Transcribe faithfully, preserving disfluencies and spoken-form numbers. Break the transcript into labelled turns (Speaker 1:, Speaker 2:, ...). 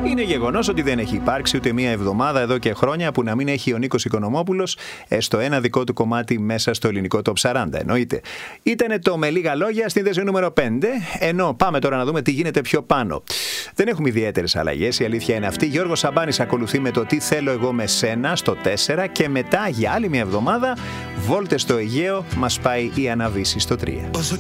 Speaker 1: Είναι γεγονός ότι δεν έχει υπάρξει ούτε μία εβδομάδα εδώ και χρόνια που να μην έχει ο Νίκος Οικονομόπουλος στο ένα δικό του κομμάτι μέσα στο ελληνικό Top σαράντα. Εννοείται. Ήτανε το με λίγα λόγια στην θέση νούμερο πέντε, ενώ πάμε τώρα να δούμε τι γίνεται πιο πάνω. Δεν έχουμε ιδιαίτερες αλλαγές, η αλήθεια είναι αυτή. Γιώργος Σαμπάνης ακολουθεί με το Τι θέλω εγώ με σένα στο τέσσερα και μετά για άλλη μια εβδομάδα βόλτες στο Αιγαίο μας πάει η Αναβίση στο τρία.